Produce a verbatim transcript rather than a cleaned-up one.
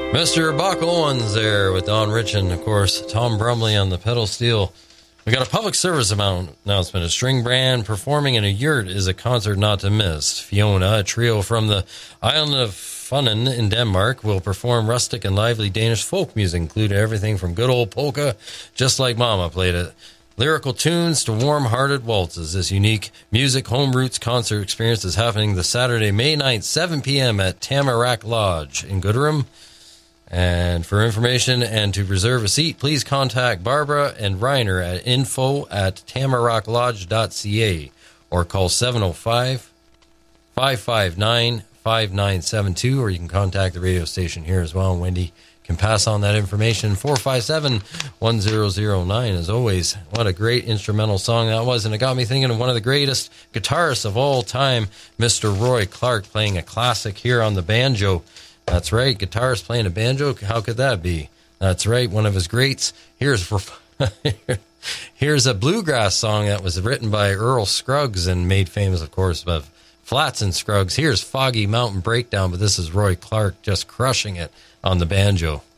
Mister Buck Owens there with Don Rich and, of course, Tom Brumley on the pedal steel. We got a public service announcement. A string band performing in a yurt is a concert not to miss. Fiona, a trio from the island of Funen in Denmark, will perform rustic and lively Danish folk music, including everything from good old polka, just like Mama played it, lyrical tunes to warm-hearted waltzes. This unique music home roots concert experience is happening this Saturday, May ninth, seven p.m. at Tamarack Lodge in Gooderham. And for information and to reserve a seat, please contact Barbara and Reiner at info at tamarack lodge dot c a or call seven oh five, five five nine, five nine seven two, or you can contact the radio station here as well. Wendy can pass on that information. four five seven, one zero zero nine. As always, what a great instrumental song that was, and it got me thinking of one of the greatest guitarists of all time, Mister Roy Clark, playing a classic here on the banjo. That's right, guitarist playing a banjo. How could that be? That's right, one of his greats. Here's for here's a bluegrass song that was written by Earl Scruggs and made famous, of course, by Flats and Scruggs. Here's Foggy Mountain Breakdown, but this is Roy Clark just crushing it on the banjo.